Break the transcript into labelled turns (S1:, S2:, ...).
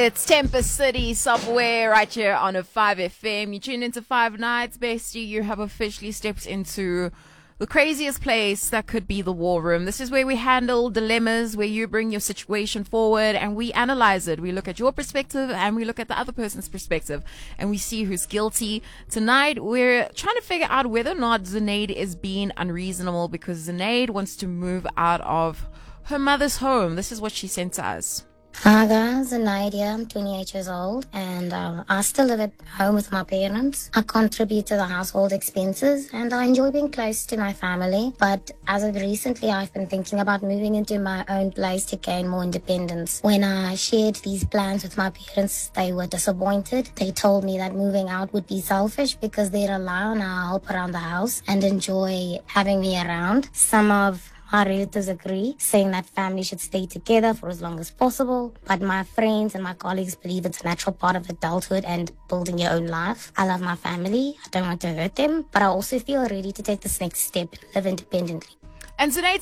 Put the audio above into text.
S1: It's Tempest City Subway right here on a 5FM. You tune into 5 Nights, bestie. You have officially stepped into the craziest place that could be the war room. This is where we handle dilemmas, where you bring your situation forward and we analyze it. We look at your perspective and we look at the other person's perspective and we see who's guilty. Tonight, we're trying to figure out whether or not Zunaid is being unreasonable because Zunaid wants to move out of her mother's home. This is what she sent to us.
S2: Hi guys, Nadia. I'm 28 years old and I still live at home with my parents. I contribute to the household expenses and I enjoy being close to my family. But as of recently, I've been thinking about moving into my own place to gain more independence. When I shared these plans with my parents, they were disappointed. They told me that moving out would be selfish because they rely on our help around the house and enjoy having me around. Some of my relatives agree, saying that family should stay together for as long as possible. But my friends and my colleagues believe it's a natural part of adulthood and building your own life. I love my family. I don't want to hurt them, but I also feel ready to take this next step and live independently.
S1: And Zunaid